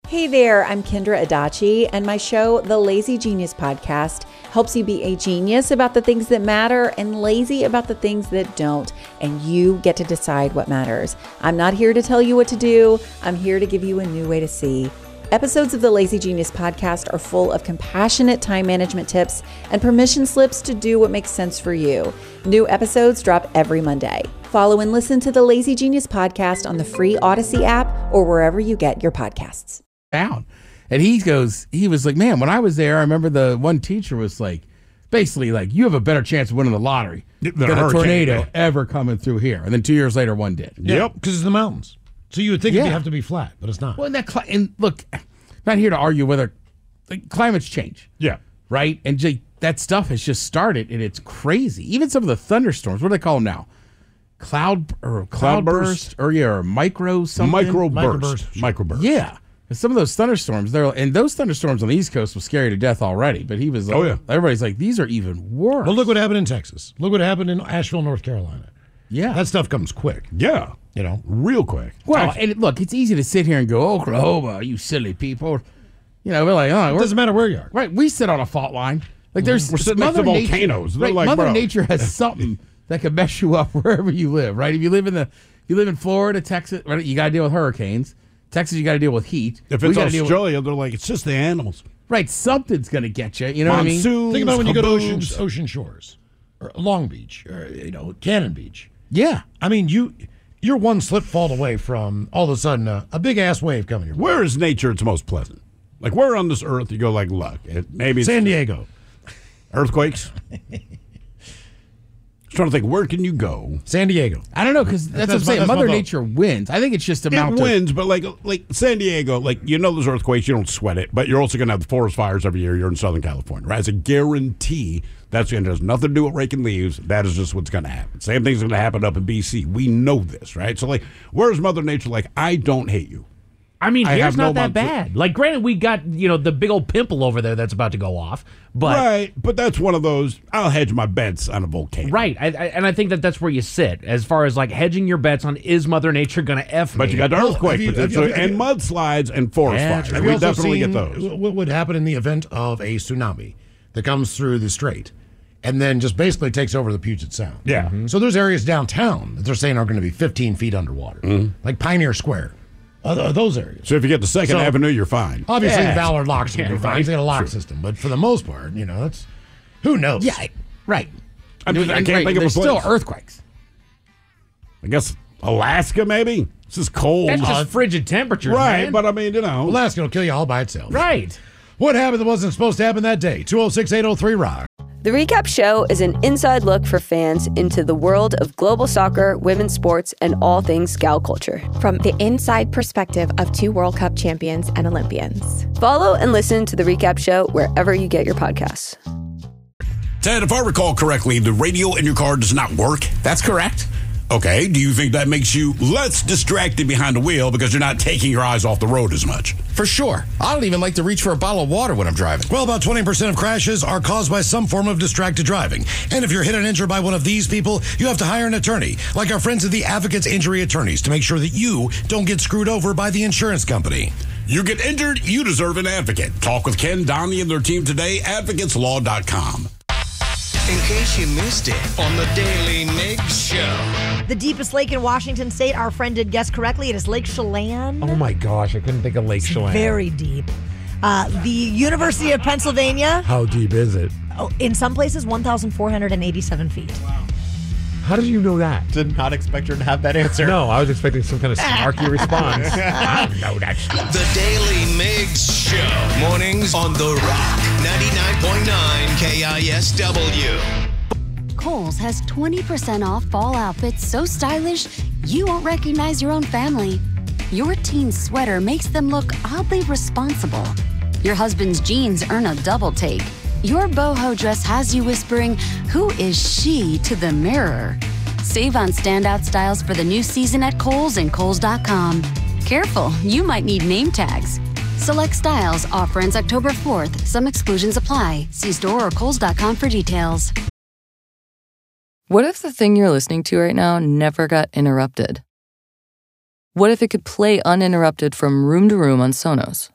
Hey there, I'm Kendra Adachi, and my show, The Lazy Genius Podcast, helps you be a genius about the things that matter and lazy about the things that don't, and you get to decide what matters. I'm not here to tell you what to do. I'm here to give you a new way to see. Episodes of the Lazy Genius Podcast are full of compassionate time management tips and permission slips to do what makes sense for you. New episodes drop every Monday. Follow and listen to the Lazy Genius Podcast on the free Odyssey app or wherever you get your podcasts. Down. And he was like, man, when I was there, I remember the one teacher was like, basically like, you have a better chance of winning the lottery than a tornado ever coming through here. And then 2 years later, one did. Yep, because it's the mountains. So you would think it'd have to be flat, but it's not. Well, and look, I'm not here to argue whether climates change. Yeah. Right? And that stuff has just started, and it's crazy. Even some of the thunderstorms, what do they call them now? Cloudburst? Or micro something? Microburst. Yeah. And some of those thunderstorms, those thunderstorms on the East Coast was scary to death already. But he was like, everybody's like, these are even worse. Well, look what happened in Texas. Look what happened in Asheville, North Carolina. Yeah. That stuff comes quick. Yeah. Real quick. Well, and look, it's easy to sit here and go, Oklahoma, you silly people. We're like, it doesn't matter where you are. Right. We sit on a fault line. Like we're sitting next to volcanoes. Right, Mother Nature has something that can mess you up wherever you live, right? If you live in Florida, Texas, right, you got to deal with hurricanes. Texas, you got to deal with heat. If it's Australia, they're like, it's just the animals. Right, something's going to get you. You know what I mean? Think about when you go to Ocean Shores, or Long Beach, or Cannon Beach. Yeah, I mean you're one slip fall away from all of a sudden a big ass wave coming your way. Where is nature its most pleasant? Like where on this earth you go like, look, maybe San Diego, earthquakes. Trying to think, where can you go? San Diego. I don't know, because that's what I'm saying. Mother Nature wins. I think it's just It wins, but like San Diego, those earthquakes, you don't sweat it, but you're also going to have the forest fires every year. You're in Southern California, right? It's a guarantee. It has nothing to do with raking leaves. That is just what's going to happen. Same thing's going to happen up in B.C. We know this, right? So, where's Mother Nature like, I don't hate you? I mean, here's not that bad. Like, granted, we got, the big old pimple over there that's about to go off. But right, but that's one of those, I'll hedge my bets on a volcano. Right, and I think that's where you sit, as far as, hedging your bets on, is Mother Nature going to F me? But you got the earthquake potential, and mudslides and forest fires. We definitely get those. What would happen in the event of a tsunami that comes through the strait and then just basically takes over the Puget Sound? Yeah. Mm-hmm. So there's areas downtown that they're saying are going to be 15 feet underwater, like Pioneer Square. Those areas. So if you get the Second Avenue, you're fine. Obviously, the Ballard locks are fine. He's got a lock system, but for the most part, that's who knows. Yeah, right. I can't think of a place. Still earthquakes. I guess Alaska, maybe. This is cold. That's just frigid temperatures, right? Man. But I mean, Alaska will kill you all by itself. Right. What happened that wasn't supposed to happen that day? 206-803-ROCK. The Recap Show is an inside look for fans into the world of global soccer, women's sports, and all things Scout culture. From the inside perspective of 2 World Cup champions and Olympians. Follow and listen to The Recap Show wherever you get your podcasts. Ted, if I recall correctly, the radio in your car does not work. That's correct. Okay, do you think that makes you less distracted behind the wheel because you're not taking your eyes off the road as much? For sure. I don't even like to reach for a bottle of water when I'm driving. Well, about 20% of crashes are caused by some form of distracted driving. And if you're hit and injured by one of these people, you have to hire an attorney, like our friends at the Advocates Injury Attorneys, to make sure that you don't get screwed over by the insurance company. You get injured, you deserve an advocate. Talk with Ken, Donnie, and their team today, advocateslaw.com. In case you missed it on the Daily Migs Show. The deepest lake in Washington State, our friend did guess correctly. It is Lake Chelan. Oh my gosh, I couldn't think of Lake Chelan. Very deep. The University of Pennsylvania. How deep is it? In some places, 1,487 feet. Wow. How did you know that? Did not expect her to have that answer. No, I was expecting some kind of snarky response. I don't know that. The Daily Migs Show. Mornings on The Rock. 99.9 KISW. Kohl's has 20% off fall outfits so stylish you won't recognize your own family. Your teen's sweater makes them look oddly responsible. Your husband's jeans earn a double take. Your boho dress has you whispering, "Who is she?" to the mirror. Save on standout styles for the new season at Kohl's and Kohl's.com. Careful, you might need name tags. Select styles, offer ends October 4th. Some exclusions apply. See store or Kohl's.com for details. What if the thing you're listening to right now never got interrupted? What if it could play uninterrupted from room to room on Sonos?